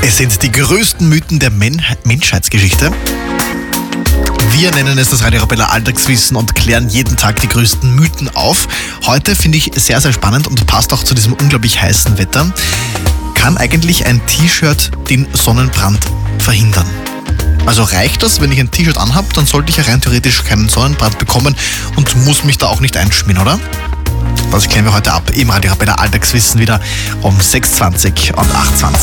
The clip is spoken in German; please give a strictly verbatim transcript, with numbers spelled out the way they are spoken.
Es sind die größten Mythen der Men- Menschheitsgeschichte. Wir nennen es das Radio Arabella Alltagswissen und klären jeden Tag die größten Mythen auf. Heute finde ich sehr, sehr spannend und passt auch zu diesem unglaublich heißen Wetter. Kann eigentlich ein T-Shirt den Sonnenbrand verhindern? Also reicht das, wenn ich ein T-Shirt anhabe, dann sollte ich ja rein theoretisch keinen Sonnenbrand bekommen und muss mich da auch nicht einschmieren, oder? Das klären wir heute ab im Radio Arabella Alltagswissen wieder um sechs Uhr zwanzig und acht Uhr zwanzig.